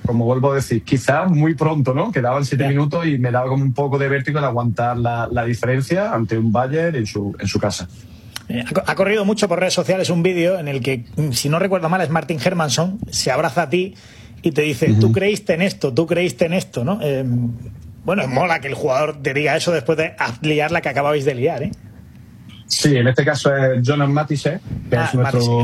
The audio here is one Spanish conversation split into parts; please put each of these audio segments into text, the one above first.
como vuelvo a decir, quizás muy pronto, ¿no? Quedaban 7 minutos y me daba como un poco de vértigo de aguantar la diferencia ante un Bayern en su casa. Ha corrido mucho por redes sociales un vídeo en el que, si no recuerdo mal, es Martin Hermansson, se abraza a ti y te dice, tú creíste en esto, ¿no? Bueno, mola que el jugador te diga eso después de liar la que acababais de liar, ¿eh? Sí, en este caso es Jonas Matisse, que es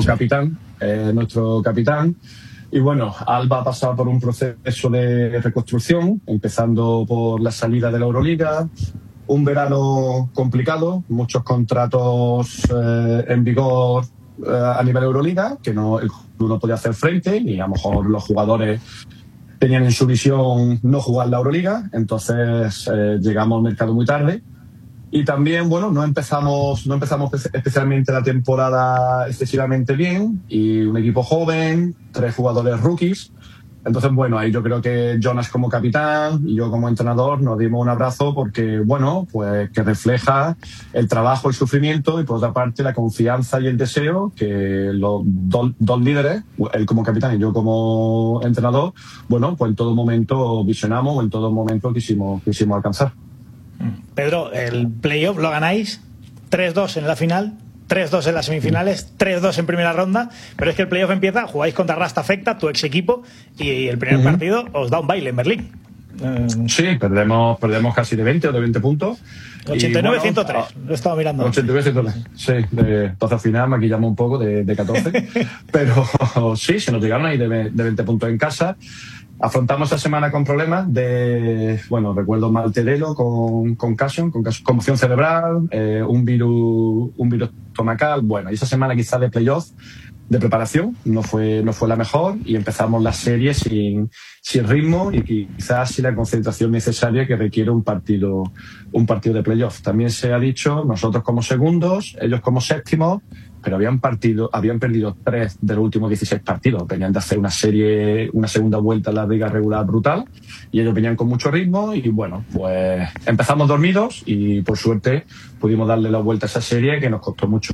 nuestro capitán. Y bueno, Alba ha pasado por un proceso de reconstrucción, empezando por la salida de la Euroliga, un verano complicado, muchos contratos en vigor a nivel Euroliga, que el club no podía hacer frente y a lo mejor los jugadores tenían en su visión no jugar la Euroliga, entonces llegamos al mercado muy tarde. Y también, bueno, no empezamos especialmente la temporada excesivamente bien, y un equipo joven, 3 jugadores rookies. Entonces, bueno, ahí yo creo que Jonas como capitán y yo como entrenador nos dimos un abrazo porque, bueno, pues que refleja el trabajo, el sufrimiento y por otra parte la confianza y el deseo que los dos líderes, él como capitán y yo como entrenador, bueno, pues en todo momento visionamos o en todo momento quisimos alcanzar. Pedro, el playoff lo ganáis 3-2 en la final, 3-2 en las semifinales, 3-2 en primera ronda, pero es que el playoff empieza, jugáis contra Rasta-Afecta, tu ex equipo, y el primer partido os da un baile en Berlín. Sí, perdemos casi de 20 o de 20 puntos. 89-103, bueno, lo he estado mirando. 89-103, sí. Entonces al final maquillamos un poco de 14, pero sí, se nos llegaron ahí de 20 puntos en casa. Afrontamos esa semana con problemas recuerdo Maltedelo con concussion, con conmoción cerebral, un virus estomacal. Bueno, y esa semana quizás de playoff, de preparación, no fue la mejor y empezamos la serie sin ritmo y quizás sin la concentración necesaria que requiere un partido de playoff. También se ha dicho, nosotros como segundos, ellos como séptimos, pero habían perdido 3 de los últimos 16 partidos. Venían de hacer una segunda vuelta en la liga regular brutal y ellos venían con mucho ritmo y bueno, pues empezamos dormidos y por suerte pudimos darle la vuelta a esa serie que nos costó mucho.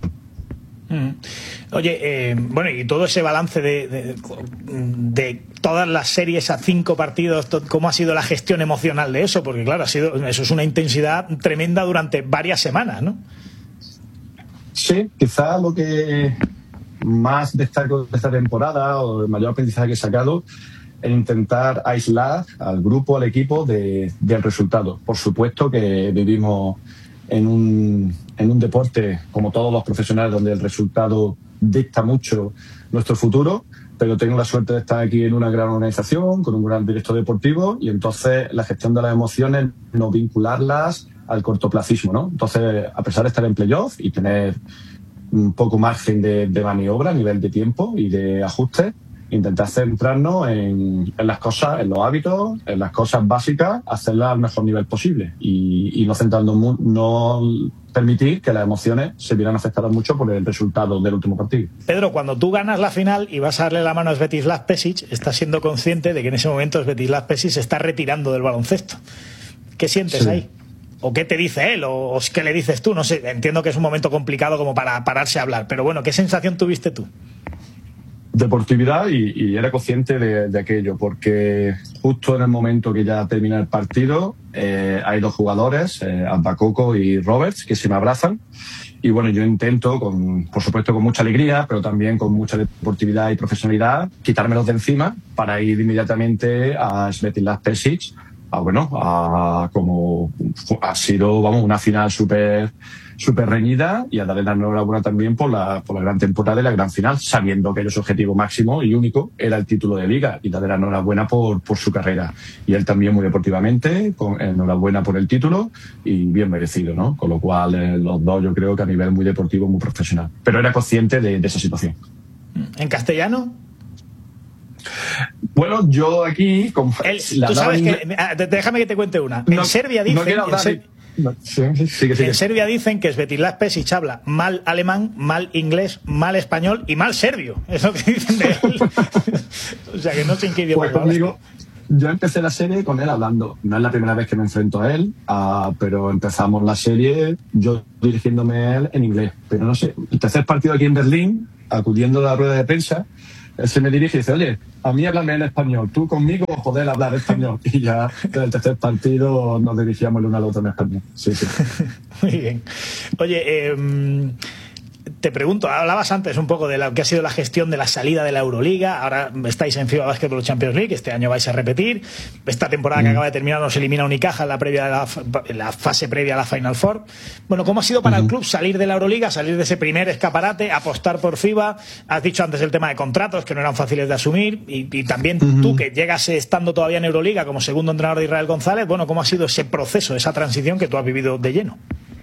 Oye, y todo ese balance de todas las series a 5 partidos, ¿cómo ha sido la gestión emocional de eso? Porque claro, eso es una intensidad tremenda durante varias semanas, ¿no? Sí, quizás lo que más destaco de esta temporada o el mayor aprendizaje que he sacado es intentar aislar al grupo, al equipo del resultado. Por supuesto que vivimos en un deporte, como todos los profesionales, donde el resultado dicta mucho nuestro futuro, pero tengo la suerte de estar aquí en una gran organización, con un gran director deportivo, y entonces la gestión de las emociones, no vincularlas al cortoplacismo, ¿no? Entonces, a pesar de estar en playoff y tener un poco margen de maniobra a nivel de tiempo y de ajuste, intentar centrarnos en las cosas, en los hábitos, en las cosas básicas, hacerlas al mejor nivel posible y no permitir que las emociones se vieran afectadas mucho por el resultado del último partido. Pedro, cuando tú ganas la final y vas a darle la mano a Svetislav Pesic, estás siendo consciente de que en ese momento Svetislav Pesic se está retirando del baloncesto. ¿Qué sientes ahí? ¿O qué te dice él? ¿O qué le dices tú? No sé, entiendo que es un momento complicado como para pararse a hablar, pero bueno, ¿qué sensación tuviste tú? Deportividad y era consciente de aquello, porque justo en el momento que ya termina el partido hay 2 jugadores, Abbacoco y Roberts, que se me abrazan y bueno, yo intento, por supuesto con mucha alegría, pero también con mucha deportividad y profesionalidad, quitármelos de encima para ir inmediatamente a Svetislav Pesic, como ha sido una final súper reñida, y a darle la enhorabuena también por la gran temporada y la gran final, sabiendo que su objetivo máximo y único era el título de liga, y darle la enhorabuena por su carrera, y él también muy deportivamente, enhorabuena por el título y bien merecido, ¿no? Con lo cual los dos, yo creo que a nivel muy deportivo, muy profesional, pero era consciente de esa situación. ¿En castellano? Bueno, yo aquí... Tú sabes que... Déjame que te cuente una. En Serbia dicen... En Serbia dicen que Svetislav Pesic habla mal alemán, mal inglés, mal español y mal serbio. Es lo que dicen de él. O sea, que no sé en qué idioma. Pues conmigo, yo empecé la serie con él hablando. No es la primera vez que me enfrento a él, pero empezamos la serie yo dirigiéndome a él en inglés. Pero no sé, el tercer partido aquí en Berlín, acudiendo a la rueda de prensa, se me dirige y dice, oye, a mí háblame en español, tú conmigo poder hablar español. Y ya en el tercer partido nos dirigíamos el uno al otro en español. Sí, sí. Muy bien. Oye, te pregunto, hablabas antes un poco de lo que ha sido la gestión de la salida de la Euroliga. Ahora estáis en FIBA Basketball Champions League, este año vais a repetir. Esta temporada que acaba de terminar nos elimina Unicaja en la fase previa a la Final Four. Bueno, ¿cómo ha sido para el club salir de la Euroliga, salir de ese primer escaparate, apostar por FIBA? Has dicho antes el tema de contratos, que no eran fáciles de asumir, y también tú, que llegas estando todavía en Euroliga como segundo entrenador de Israel González. Bueno, ¿cómo ha sido ese proceso, esa transición que tú has vivido de lleno?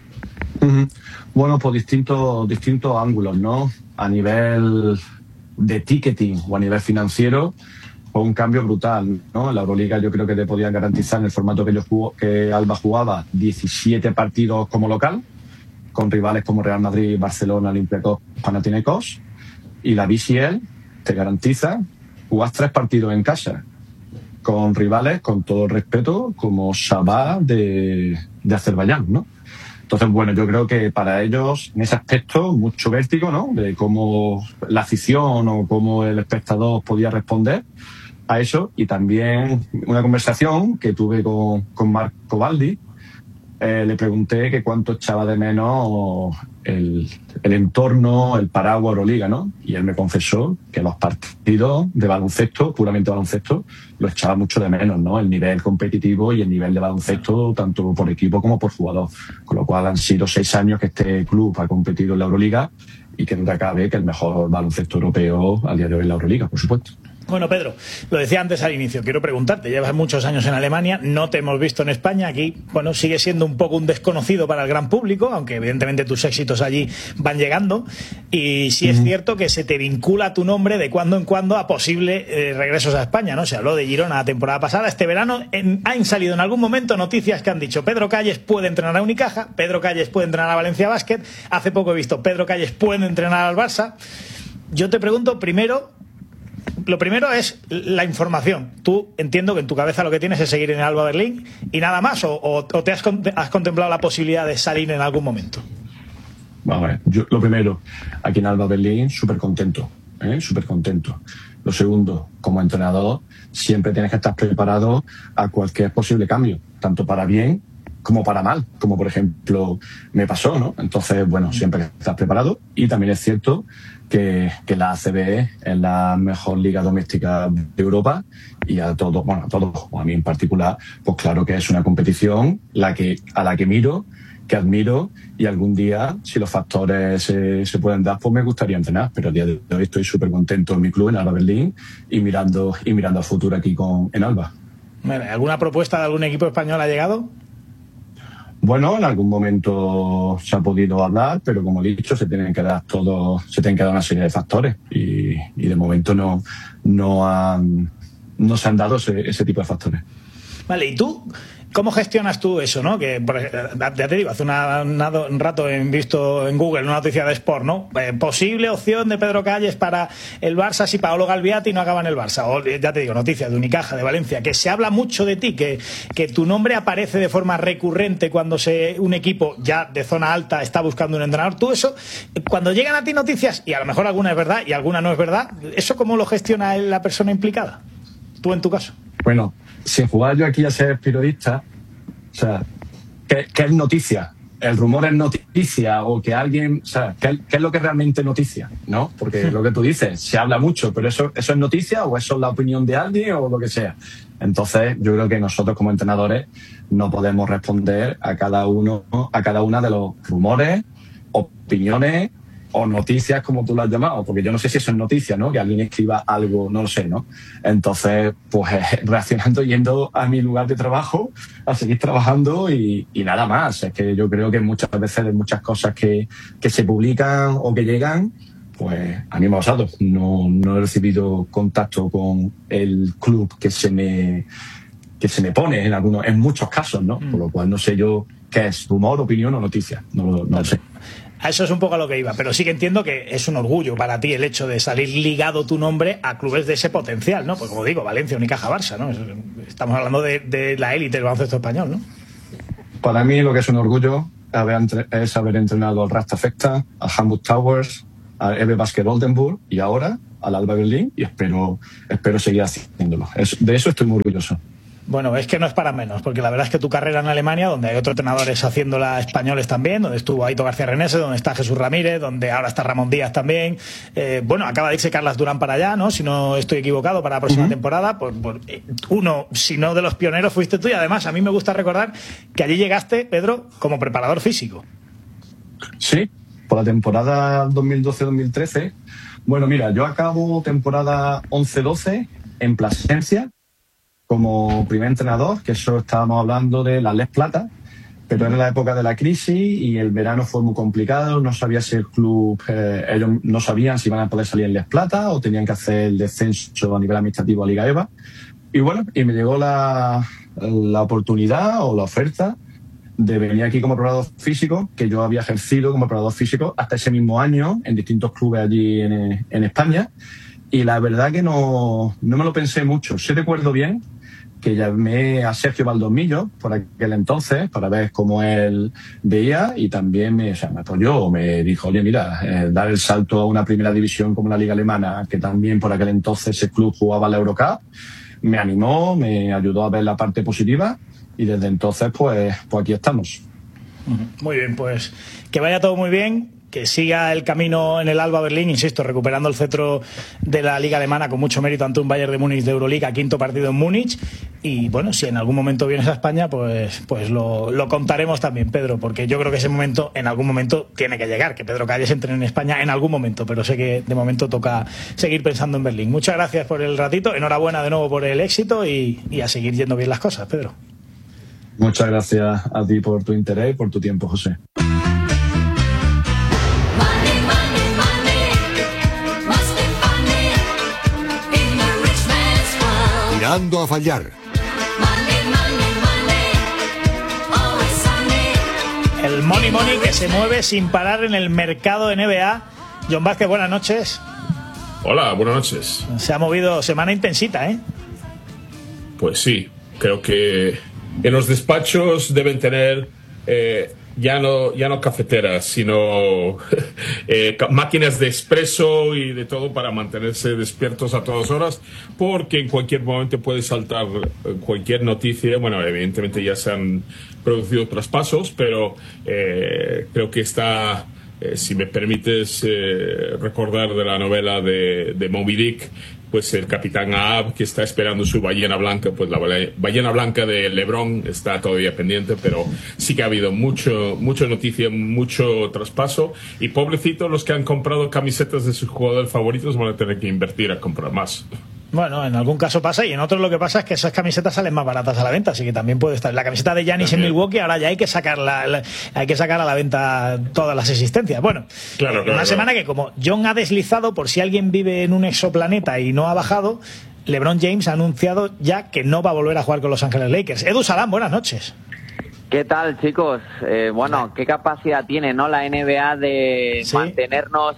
Bueno, por distintos ángulos, ¿no? A nivel de ticketing o a nivel financiero, fue un cambio brutal, ¿no? En la Euroliga yo creo que te podían garantizar, en el formato que Alba jugaba, 17 partidos como local, con rivales como Real Madrid, Barcelona, Olympiacos, Panathinaikos, y la BCL te garantiza jugar 3 partidos en casa, con rivales, con todo el respeto, como Shabab de Azerbaiyán, ¿no? Entonces, bueno, yo creo que para ellos, en ese aspecto, mucho vértigo, ¿no? De cómo la afición o cómo el espectador podía responder a eso. Y también una conversación que tuve con Marco Baldi. Le pregunté que cuánto echaba de menos el entorno, el paraguas Euroliga, ¿no? Y él me confesó que los partidos de baloncesto, puramente baloncesto, lo echaba mucho de menos, ¿no? El nivel competitivo y el nivel de baloncesto, tanto por equipo como por jugador. Con lo cual han sido 6 años que este club ha competido en la Euroliga y que nunca cabe que el mejor baloncesto europeo al día de hoy es la Euroliga, por supuesto. Bueno, Pedro, lo decía antes al inicio, quiero preguntarte, llevas muchos años en Alemania, no te hemos visto en España, aquí, bueno, sigue siendo un poco un desconocido para el gran público, aunque evidentemente tus éxitos allí van llegando, y sí es cierto que se te vincula tu nombre de cuando en cuando a posibles regresos a España, ¿no? Se habló de Girona la temporada pasada, este verano han salido en algún momento noticias que han dicho Pedro Calles puede entrenar a Unicaja, Pedro Calles puede entrenar a Valencia Basket, hace poco he visto Pedro Calles puede entrenar al Barça. Yo te pregunto lo primero es la información. Tú entiendo que en tu cabeza lo que tienes es seguir en Alba Berlín y nada más, o te has contemplado la posibilidad de salir en algún momento. Vamos a ver, yo lo primero, aquí en Alba Berlín, súper contento, súper contento. Lo segundo, como entrenador, siempre tienes que estar preparado a cualquier posible cambio, tanto para bien como para mal, como por ejemplo me pasó, ¿no? Entonces, bueno, siempre estás preparado. Y también es cierto que la ACB es la mejor liga doméstica de Europa y a todos, o a mí en particular, pues claro que es una competición a la que miro, que admiro, y algún día, si los factores se pueden dar, pues me gustaría entrenar, pero a día de hoy estoy súper contento en mi club, en Alba Berlín, y mirando al futuro aquí en Alba. ¿Alguna propuesta de algún equipo español ha llegado? Bueno, en algún momento se ha podido hablar, pero como he dicho, se tienen que dar una serie de factores y de momento no se han dado ese tipo de factores. Vale, ¿y tú cómo gestionas tú eso, no? Que ya te digo, hace un rato he visto en Google una noticia de Sport, ¿no? Posible opción de Pedro Calles para el Barça si Paolo Galviati no acaba en el Barça. O ya te digo, noticias de Unicaja, de Valencia, que se habla mucho de ti, que tu nombre aparece de forma recurrente cuando un equipo ya de zona alta está buscando un entrenador. Tú eso, cuando llegan a ti noticias, y a lo mejor alguna es verdad y alguna no es verdad, ¿eso cómo lo gestiona la persona implicada? Tú en tu caso. Bueno, si jugaba yo aquí a ser periodista, o sea, ¿qué es noticia? ¿El rumor es noticia? O que alguien, o sea, ¿qué es lo que es realmente noticia? ¿No? Porque lo que tú dices, se habla mucho, pero ¿eso es noticia o eso es la opinión de alguien o lo que sea? Entonces, yo creo que nosotros como entrenadores no podemos responder a cada una de los rumores, opiniones o noticias, como tú lo has llamado, porque yo no sé si eso es noticia, ¿no? Que alguien escriba algo, no lo sé, ¿no? Entonces, pues reaccionando, yendo a mi lugar de trabajo, a seguir trabajando y nada más. Es que yo creo que muchas veces de muchas cosas que se publican o que llegan, pues a mí me ha pasado. No he recibido contacto con el club que se me pone en muchos casos, ¿no? Por lo cual no sé yo qué es, rumor, opinión o noticia. No lo sé. A eso es un poco a lo que iba, pero sí que entiendo que es un orgullo para ti el hecho de salir ligado tu nombre a clubes de ese potencial, ¿no? Pues como digo, Valencia, Unicaja, Barça, ¿no? Estamos hablando de la élite del baloncesto español, ¿no? Para mí lo que es un orgullo es haber entrenado al Rasta Fekta, al Hamburg Towers, al EB Basket Oldenburg y ahora al Alba Berlín y espero seguir haciéndolo. De eso estoy muy orgulloso. Bueno, es que no es para menos, porque la verdad es que tu carrera en Alemania, donde hay otros entrenadores haciéndola españoles también, donde estuvo Aito García Renese, donde está Jesús Ramírez, donde ahora está Ramón Díaz también, bueno, acaba de irse Carlas Durán para allá, ¿no? Si no estoy equivocado, para la próxima temporada, pues uno, si no de los pioneros, fuiste tú, y además a mí me gusta recordar que allí llegaste, Pedro, como preparador físico. Sí, por la temporada 2012-2013. Bueno, mira, yo acabo temporada 11-12 en Plasencia, como primer entrenador, que eso estábamos hablando de la Les Plata, pero era la época de la crisis y el verano fue muy complicado, no sabía si el club, ellos no sabían si iban a poder salir en Les Plata o tenían que hacer el descenso a nivel administrativo a Liga EVA. Y bueno, y me llegó la oportunidad o la oferta de venir aquí como preparador físico, que yo había ejercido como preparador físico hasta ese mismo año en distintos clubes allí en España. Y la verdad que no me lo pensé mucho. Sí recuerdo bien que llamé a Sergio Valdomillo por aquel entonces para ver cómo él veía y también me apoyó, me dijo, oye, mira, dar el salto a una primera división como la Liga Alemana, que también por aquel entonces ese club jugaba la Eurocup, me animó, me ayudó a ver la parte positiva y desde entonces pues aquí estamos. Muy bien, pues que vaya todo muy bien, que siga el camino en el Alba Berlín, insisto, recuperando el cetro de la Liga Alemana con mucho mérito ante un Bayern de Múnich de Euroliga, quinto partido en Múnich. Y bueno, si en algún momento vienes a España, pues lo contaremos también, Pedro, porque yo creo que ese momento, en algún momento, tiene que llegar, que Pedro Calles entre en España en algún momento, pero sé que de momento toca seguir pensando en Berlín. Muchas gracias por el ratito, enhorabuena de nuevo por el éxito y a seguir yendo bien las cosas, Pedro. Muchas gracias a ti por tu interés y por tu tiempo, José. Tirando a fallar. El money que se mueve sin parar en el mercado de NBA. John Vázquez, buenas noches. Hola, buenas noches. Se ha movido semana intensita, ¿eh? Pues sí, creo que en los despachos deben tener ya no cafeteras, sino máquinas de expreso y de todo para mantenerse despiertos a todas horas, porque en cualquier momento puede saltar cualquier noticia. Bueno, evidentemente ya se han producido traspasos, pero creo que está, si me permites recordar de la novela de Moby Dick, pues el capitán Ahab, que está esperando su ballena blanca, pues la ballena blanca de LeBron está todavía pendiente, pero sí que ha habido mucha noticia, mucho traspaso, y pobrecitos los que han comprado camisetas de sus jugadores favoritos van a tener que invertir a comprar más. Bueno, en algún caso pasa, y en otros lo que pasa es que esas camisetas salen más baratas a la venta, así que también puede estar. La camiseta de Giannis en Milwaukee, ahora ya hay que sacar hay que sacar a la venta todas las existencias. Bueno, una semana que, como John ha deslizado, por si alguien vive en un exoplaneta y no ha bajado, LeBron James ha anunciado ya que no va a volver a jugar con Los Ángeles Lakers. Edu Salán, buenas noches. ¿Qué tal, chicos? Bueno, ¿qué capacidad tiene, no, la NBA de mantenernos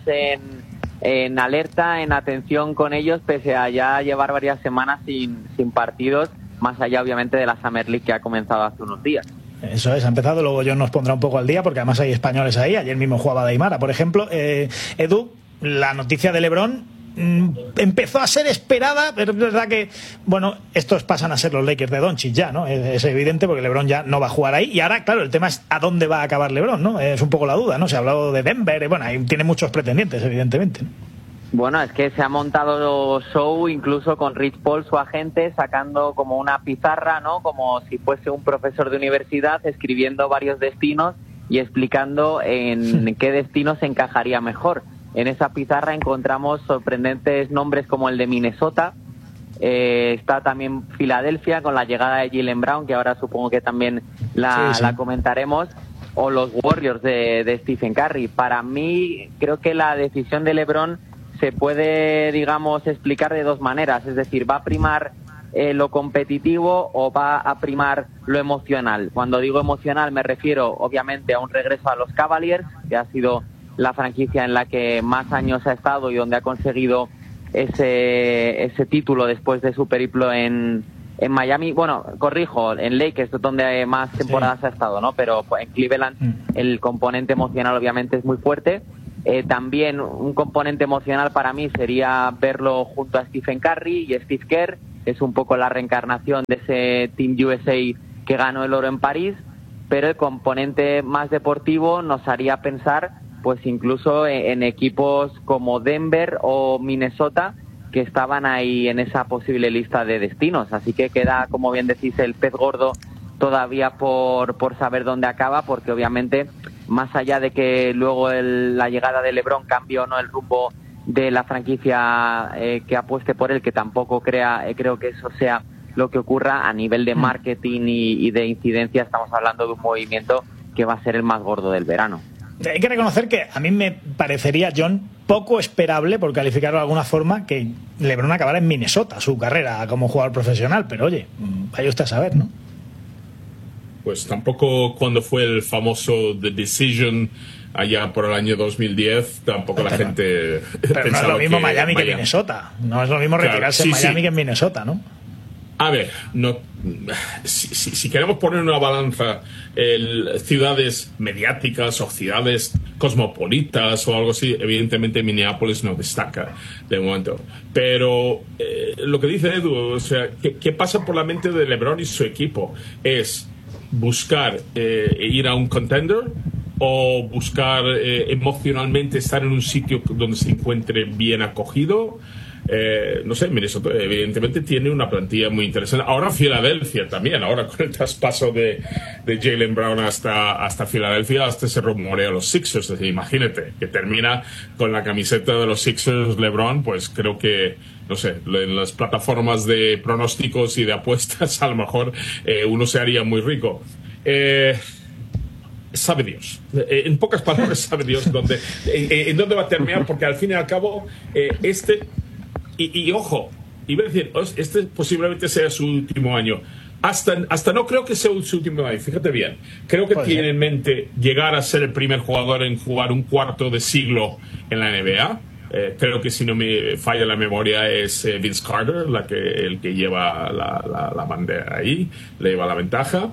en alerta, en atención con ellos, pese a ya llevar varias semanas sin partidos, más allá obviamente de la Summer League que ha comenzado hace unos días? Eso es, ha empezado, luego John nos pondrá un poco al día, porque además hay españoles ahí. Ayer mismo jugaba Daimara, por ejemplo. Edu, la noticia de LeBron empezó a ser esperada, pero es verdad que, bueno, estos pasan a ser los Lakers de Doncic ya, ¿no? Es evidente, porque LeBron ya no va a jugar ahí, y ahora, claro, el tema es a dónde va a acabar LeBron, ¿no? Es un poco la duda, ¿no? Se ha hablado de Denver, bueno, ahí tiene muchos pretendientes, evidentemente, ¿no? Bueno, es que se ha montado show incluso con Rich Paul, su agente, sacando como una pizarra, ¿no? Como si fuese un profesor de universidad, escribiendo varios destinos y explicando en qué destino se encajaría mejor. En esa pizarra encontramos sorprendentes nombres como el de Minnesota, está también Filadelfia con la llegada de Jaylen Brown, que ahora supongo que también la comentaremos, o los Warriors de Stephen Curry. Para mí, creo que la decisión de LeBron se puede, digamos, explicar de dos maneras, es decir, ¿va a primar lo competitivo o va a primar lo emocional? Cuando digo emocional me refiero obviamente a un regreso a los Cavaliers, que ha sido la franquicia en la que más años ha estado y donde ha conseguido ese título después de su periplo en Miami. Bueno, corrijo, en Lakers es donde más temporadas ha estado, ¿no? Pero en Cleveland el componente emocional obviamente es muy fuerte. También un componente emocional para mí sería verlo junto a Stephen Curry y Steve Kerr. Es un poco la reencarnación de ese Team USA que ganó el oro en París, pero el componente más deportivo nos haría pensar pues incluso en equipos como Denver o Minnesota, que estaban ahí en esa posible lista de destinos. Así que queda, como bien decís, el pez gordo todavía por saber dónde acaba, porque obviamente, más allá de que luego la llegada de LeBron cambió o no el rumbo de la franquicia que apueste por él, que tampoco creo que eso sea lo que ocurra, a nivel de marketing y de incidencia, estamos hablando de un movimiento que va a ser el más gordo del verano. Hay que reconocer que a mí me parecería, John, poco esperable, por calificarlo de alguna forma, que LeBron acabara en Minnesota su carrera como jugador profesional, pero oye, vaya usted a saber, ¿no? Pues tampoco cuando fue el famoso The Decision allá por el año 2010, tampoco la gente pero no es lo mismo Miami que Minnesota. No es lo mismo retirarse en Miami que en Minnesota, ¿no? A ver, si queremos poner una balanza ciudades mediáticas o ciudades cosmopolitas o algo así, evidentemente Minneapolis no destaca de momento. Pero lo que dice Edu, o sea, ¿qué pasa por la mente de LeBron y su equipo? ¿Es buscar ir a un contender o buscar emocionalmente estar en un sitio donde se encuentre bien acogido? No sé, Minnesota evidentemente tiene una plantilla muy interesante. Ahora Filadelfia también, ahora con el traspaso de Jaylen Brown hasta Filadelfia, hasta se rumorea los Sixers. Es decir, imagínate que termina con la camiseta de los Sixers LeBron, pues creo que, no sé, en las plataformas de pronósticos y de apuestas a lo mejor uno se haría muy rico. Sabe Dios, en pocas palabras sabe Dios en dónde va a terminar, porque al fin y al cabo y ojo, iba a decir, este posiblemente sea su último año. Hasta no creo que sea su último año, fíjate bien. Creo que tiene en mente llegar a ser el primer jugador en jugar un cuarto de siglo en la NBA. Creo que, si no me falla la memoria, es Vince Carter el que lleva la bandera ahí, le lleva la ventaja.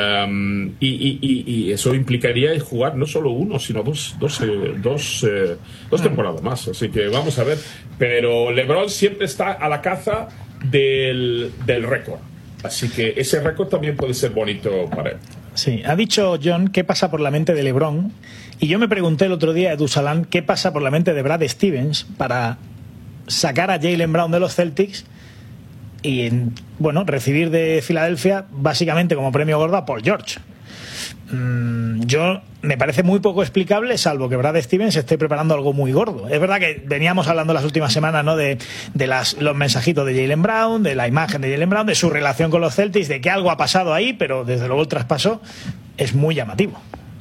Y eso implicaría jugar no solo uno, sino dos temporadas más. Así que vamos a ver. Pero LeBron siempre está a la caza del récord. Así que ese récord también puede ser bonito para él. Sí, ha dicho John qué pasa por la mente de LeBron, y yo me pregunté el otro día, Edu Salán, qué pasa por la mente de Brad Stevens para sacar a Jaylen Brown de los Celtics y, recibir de Filadelfia básicamente como premio gordo a Paul George. Yo me parece muy poco explicable, salvo que Brad Stevens esté preparando algo muy gordo. Es verdad que veníamos hablando las últimas semanas, ¿no?, de los mensajitos de Jaylen Brown, de la imagen de Jaylen Brown, de su relación con los Celtics, de que algo ha pasado ahí, pero desde luego el traspaso es muy llamativo.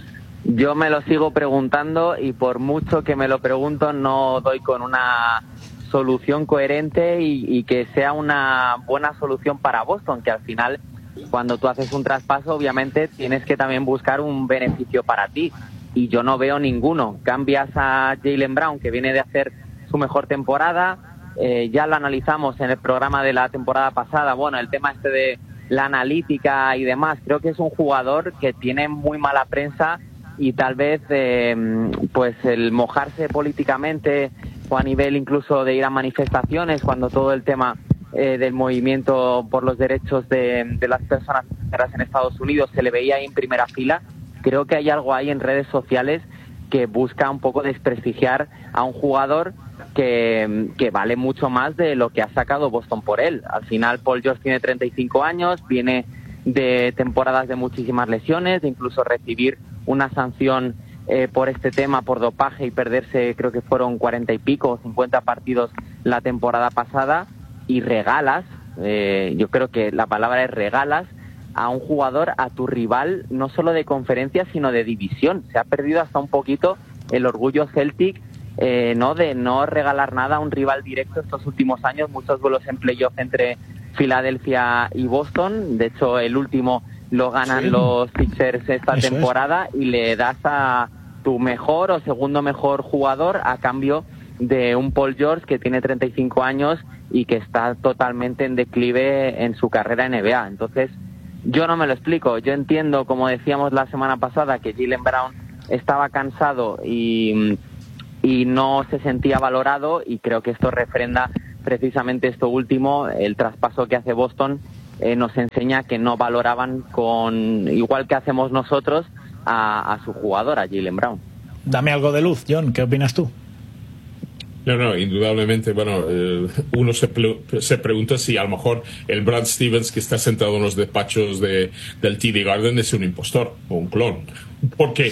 Yo me lo sigo preguntando, y por mucho que me lo pregunto no doy con una solución coherente y que sea una buena solución para Boston, que al final, cuando tú haces un traspaso, obviamente tienes que también buscar un beneficio para ti, y yo no veo ninguno. Cambias a Jaylen Brown, que viene de hacer su mejor temporada, ya lo analizamos en el programa de la temporada pasada, el tema de la analítica y demás. Creo que es un jugador que tiene muy mala prensa, y tal vez pues el mojarse políticamente, o a nivel incluso de ir a manifestaciones, cuando todo el tema del movimiento por los derechos de las personas en Estados Unidos se le veía ahí en primera fila. Creo que hay algo ahí en redes sociales que busca un poco desprestigiar a un jugador que vale mucho más de lo que ha sacado Boston por él. Al final, Paul George tiene 35 años, viene de temporadas de muchísimas lesiones, de incluso recibir una sanción por este tema, por dopaje, y perderse, creo que fueron 40 y pico, 50 partidos la temporada pasada. Y regalas, yo creo que la palabra es regalas, a un jugador, a tu rival, no solo de conferencia, sino de división. Se ha perdido hasta un poquito el orgullo Celtic, de no regalar nada a un rival directo estos últimos años. Muchos duelos en playoff entre Filadelfia y Boston. De hecho, el último lo ganan los Sixers esta temporada, y le das a tu mejor o segundo mejor jugador a cambio de un Paul George que tiene 35 años y que está totalmente en declive en su carrera en NBA. Entonces, yo no me lo explico. Yo entiendo, como decíamos la semana pasada, que Jaylen Brown estaba cansado y y no se sentía valorado, y creo que esto refrenda precisamente esto último. El traspaso que hace Boston nos enseña que no valoraban igual que hacemos nosotros a su jugador, a Jaylen Brown. Dame algo de luz, John, ¿qué opinas tú? No, indudablemente, bueno, uno se pregunta si a lo mejor el Brad Stevens que está sentado en los despachos del TD Garden es un impostor o un clon, porque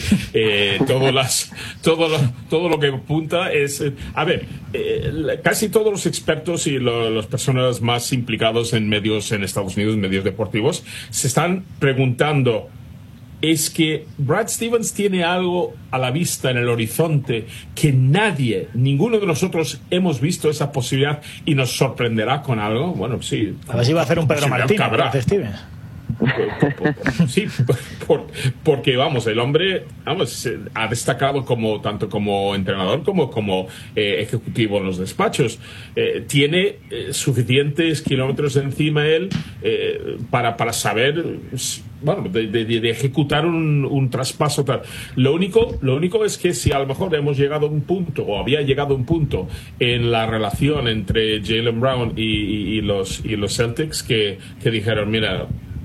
todo lo que apunta es, casi todos los expertos y las personas más implicados en medios en Estados Unidos, medios deportivos, se están preguntando, es que Brad Stevens tiene algo a la vista en el horizonte que ninguno de nosotros hemos visto esa posibilidad y nos sorprenderá con algo. Bueno, sí. A ver si va a hacer un Pedro Martín, dice Stevens. Sí, porque el hombre ha destacado tanto como entrenador como ejecutivo en los despachos. Tiene suficientes kilómetros encima él para saber, de ejecutar un traspaso tal. Lo único es que si a lo mejor hemos llegado a un punto, o había llegado a un punto en la relación entre Jaylen Brown y los Celtics que dijeron, mira,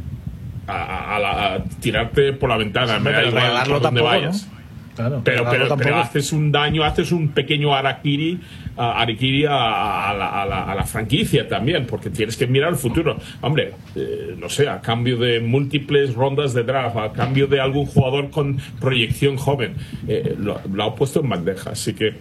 a tirarte por la ventana, me da igual por donde vayas, ¿no? Claro, pero haces un daño, haces un pequeño harakiri a la franquicia también, porque tienes que mirar el futuro. Hombre, no sé, a cambio de múltiples rondas de draft, a cambio de algún jugador con proyección joven, lo ha puesto en bandeja. Así que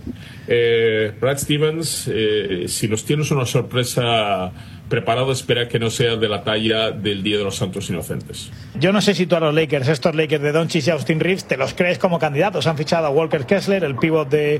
Brad Stevens, si nos tienes una sorpresa preparado, espera que no sea de la talla del Día de los Santos Inocentes. Yo no sé si tú a los Lakers, estos Lakers de Doncic y Austin Reeves, te los crees como candidatos. Han fichado a Walker Kessler, el pívot de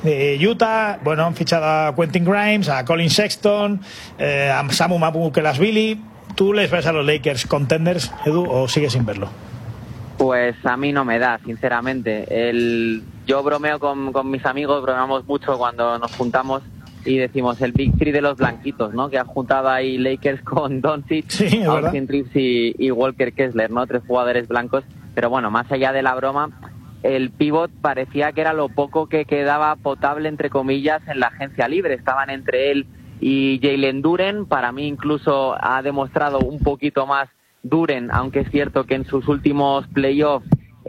Utah. Bueno, han fichado a Quentin Grimes, a Colin Sexton, a Samu Mabukelashvili. ¿Tú les ves a los Lakers contenders, Edu, o sigues sin verlo? Pues a mí no me da, sinceramente. Yo bromeo con mis amigos, bromeamos mucho cuando nos juntamos y decimos el Big Three de los blanquitos, ¿no? Que ha juntado ahí Lakers con Doncic, sí, Austin Reeves y Walker Kessler, ¿no? 3 jugadores blancos. Pero bueno, más allá de la broma, el pívot parecía que era lo poco que quedaba potable, entre comillas, en la agencia libre. Estaban entre él y Jalen Duren. Para mí incluso ha demostrado un poquito más Duren, aunque es cierto que en sus últimos playoffs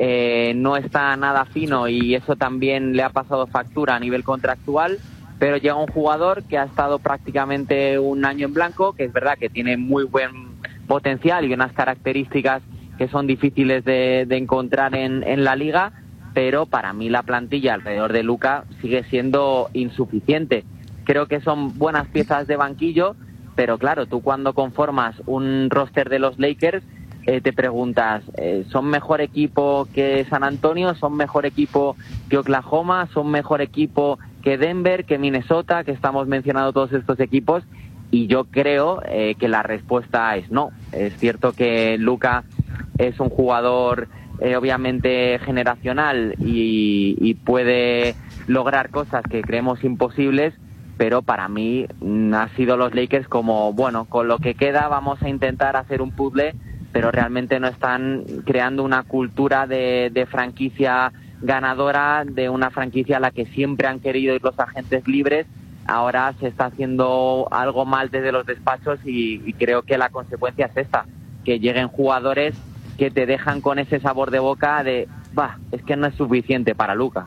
no está nada fino, y eso también le ha pasado factura a nivel contractual. Pero llega un jugador que ha estado prácticamente un año en blanco, que es verdad que tiene muy buen potencial y unas características que son difíciles de encontrar en la liga, pero para mí la plantilla alrededor de Luka sigue siendo insuficiente. Creo que son buenas piezas de banquillo, pero claro, tú cuando conformas un roster de los Lakers te preguntas, ¿son mejor equipo que San Antonio? ¿Son mejor equipo que Oklahoma? ¿Son mejor equipo que Denver, que Minnesota, que estamos mencionando todos estos equipos? Y yo creo que la respuesta es no. Es cierto que Luka es un jugador obviamente generacional y puede lograr cosas que creemos imposibles, pero para mí ha sido los Lakers como, bueno, con lo que queda vamos a intentar hacer un puzzle, pero realmente no están creando una cultura de franquicia ganadora, de una franquicia a la que siempre han querido ir los agentes libres. Ahora se está haciendo algo mal desde los despachos y creo que la consecuencia es esta, que lleguen jugadores que te dejan con ese sabor de boca de, es que no es suficiente para Luka.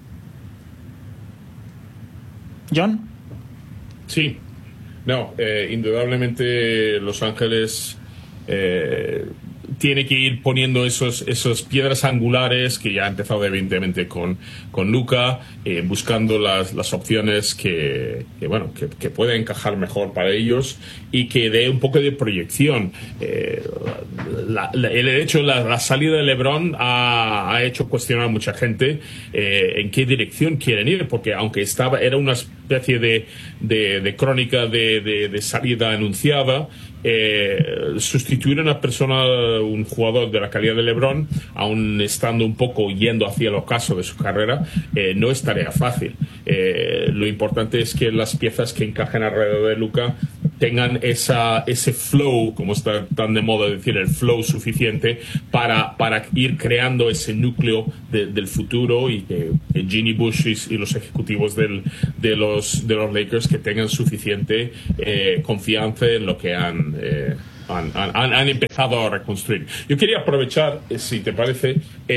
¿John? Sí, no, indudablemente Los Ángeles tiene que ir poniendo esos piedras angulares que ya ha empezado evidentemente con Luka, buscando las opciones que pueda encajar mejor para ellos y que dé un poco de proyección. La salida de LeBron ha hecho cuestionar a mucha gente en qué dirección quieren ir, porque aunque era una especie de crónica de salida anunciada, sustituir a una persona, un jugador de la calidad de LeBron, aún estando un poco yendo hacia el ocaso de su carrera, no es tarea fácil. Lo importante es que las piezas que encajen alrededor de Luka tengan ese flow, como está tan de moda decir, el flow suficiente para ir creando ese núcleo del futuro, y que Ginny Bush y los ejecutivos de los Lakers que tengan suficiente confianza en lo que han empezado a reconstruir. Yo quería aprovechar, si te parece,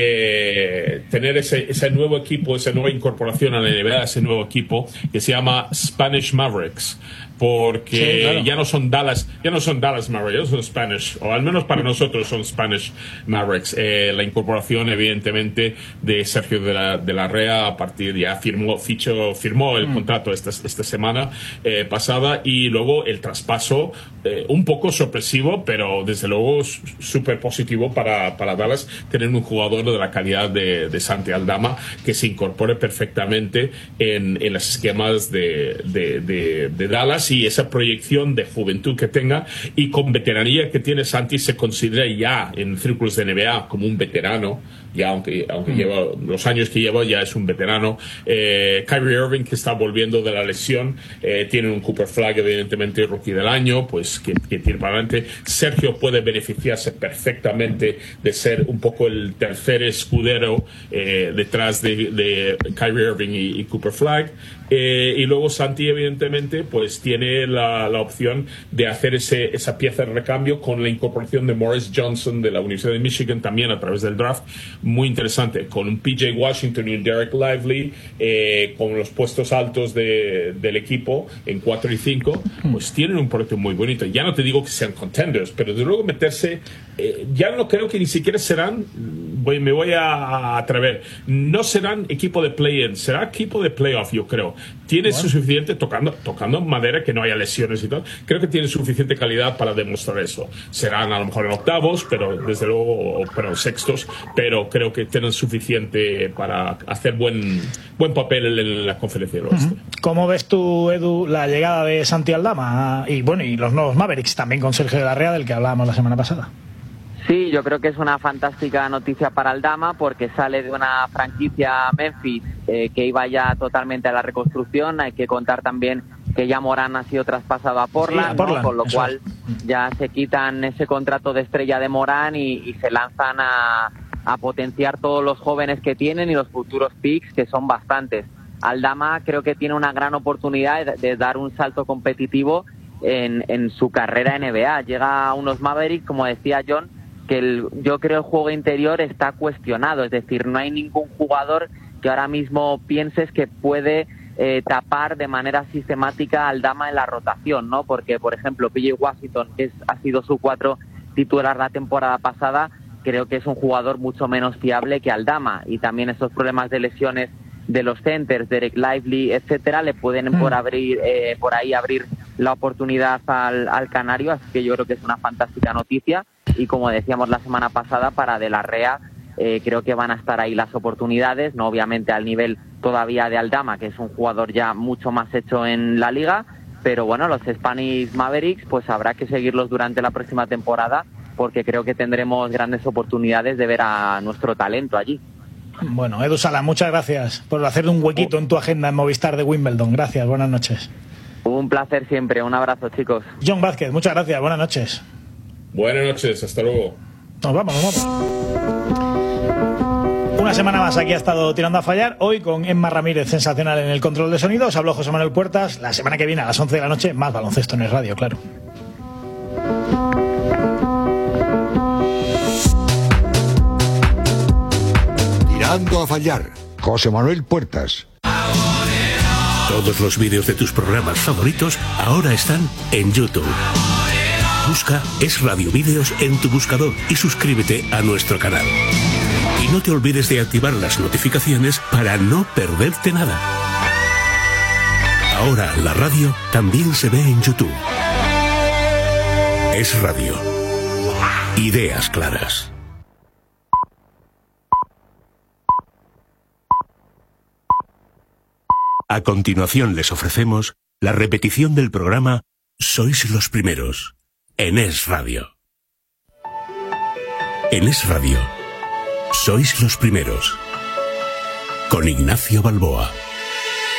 tener ese nuevo equipo, esa nueva incorporación a la NBA, ese nuevo equipo que se llama Spanish Mavericks, porque sí, claro, ya no son Dallas Mavericks, son Spanish, o al menos para nosotros son Spanish Mavericks. La incorporación, evidentemente, de Sergio de la Rea, a partir ya firmó el contrato esta semana pasada, y luego el traspaso un poco sorpresivo, pero desde luego súper positivo para Dallas, tener un jugador de la calidad de Santi Aldama que se incorpore perfectamente en los esquemas de Dallas, y esa proyección de juventud que tenga, y con veteranía que tiene Santi, se considera ya en círculos de NBA como un veterano, ya aunque lleva los años que lleva, ya es un veterano. Kyrie Irving, que está volviendo de la lesión, tiene un Cooper Flag, evidentemente rookie del año, pues que tiene para adelante. Sergio puede beneficiarse perfectamente de ser un poco el tercer escudero detrás de Kyrie Irving y Cooper Flag. Y luego Santi, evidentemente, pues tiene la opción de hacer esa pieza de recambio con la incorporación de Morris Johnson de la Universidad de Michigan, también a través del draft, muy interesante, con un PJ Washington y un Derek Lively, con los puestos altos del equipo en 4 y 5, pues tienen un proyecto muy bonito. Ya no te digo que sean contenders, pero de luego meterse, ya no creo que ni siquiera serán, me voy a atrever, no serán equipo de play-in, será equipo de playoff, yo creo. Tiene suficiente, tocando madera, que no haya lesiones y tal, creo que tiene suficiente calidad para demostrar eso. Serán a lo mejor en octavos, pero desde luego, pero sextos, pero creo que tienen suficiente para hacer buen papel en la Conferencia del Oeste. ¿Cómo ves tú, Edu, la llegada de Santi Aldama y los nuevos Mavericks, también con Sergio de la Rea, del que hablábamos la semana pasada? Sí, yo creo que es una fantástica noticia para Aldama, porque sale de una franquicia Memphis que iba ya totalmente a la reconstrucción. Hay que contar también que ya Morán ha sido traspasado a Portland, ¿no? Con lo cual ya se quitan ese contrato de estrella de Morán y se lanzan a potenciar todos los jóvenes que tienen y los futuros picks, que son bastantes. Aldama creo que tiene una gran oportunidad de dar un salto competitivo en su carrera NBA. Llega a unos Mavericks, como decía John, que yo creo el juego interior está cuestionado, es decir, no hay ningún jugador que ahora mismo pienses que puede tapar de manera sistemática a Aldama en la rotación, ¿no? Porque, por ejemplo, PJ Washington, que ha sido su 4 titular la temporada pasada, creo que es un jugador mucho menos fiable que Aldama, y también esos problemas de lesiones de los centers, Derek Lively, etcétera, le pueden por ahí abrir la oportunidad al canario, así que yo creo que es una fantástica noticia. Y como decíamos la semana pasada, para De la Rea creo que van a estar ahí las oportunidades, no obviamente al nivel todavía de Aldama, que es un jugador ya mucho más hecho en la liga, pero bueno, los Spanish Mavericks pues habrá que seguirlos durante la próxima temporada, porque creo que tendremos grandes oportunidades de ver a nuestro talento allí. Bueno, Edu Sala, muchas gracias por hacer un huequito en tu agenda en Movistar de Wimbledon. Gracias, buenas noches. Un placer siempre, un abrazo, chicos. John Vázquez, muchas gracias, buenas noches. Buenas noches, hasta luego. Nos vamos. Una semana más aquí ha estado Tirando a Fallar, hoy con Emma Ramírez, sensacional en el control de sonidos. Habló José Manuel Puertas. La semana que viene a las 11 de la noche, más baloncesto en el radio, claro. Tirando a Fallar, José Manuel Puertas. Todos los vídeos de tus programas favoritos ahora están en YouTube. Busca Es Radio Vídeos en tu buscador y suscríbete a nuestro canal. Y no te olvides de activar las notificaciones para no perderte nada. Ahora la radio también se ve en YouTube. Es Radio. Ideas claras. A continuación les ofrecemos la repetición del programa Sois los Primeros, en Es Radio. En Es Radio, Sois los Primeros, con Ignacio Balboa.